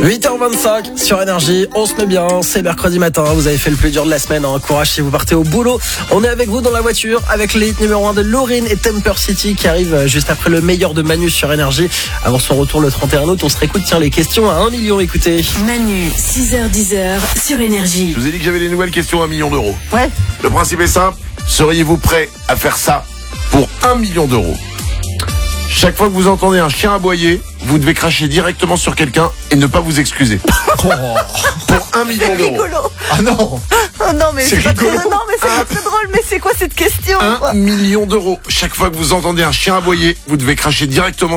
8h25 sur Énergie, on se met bien, c'est mercredi matin, vous avez fait le plus dur de la semaine, courage si vous partez au boulot. On est avec vous dans la voiture avec les hits numéro 1 de Lauryn et Temper City qui arrive juste après le meilleur de Manu sur Énergie. Avant son retour le 31 août, on se réécoute les questions à 1 million, écoutez. Manu, 6h-10h sur Énergie. Je vous ai dit que j'avais des nouvelles questions à 1 million d'euros. Ouais. Le principe est simple, seriez-vous prêt à faire ça pour 1 million d'euros? Chaque fois que vous entendez un chien aboyer, vous devez cracher directement sur quelqu'un et ne pas vous excuser. Pour 1 million C'est d'euros. rigolo. Ah non, Oh non, mais C'est c'est pas très, rigolo. non, mais c'est pas très drôle. Mais c'est quoi cette question? 1 million d'euros. Chaque fois que vous entendez un chien aboyer, vous devez cracher directement